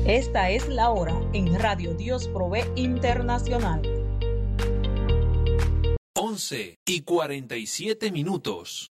Esta es la hora en Radio Dios Provee Internacional. 11:47.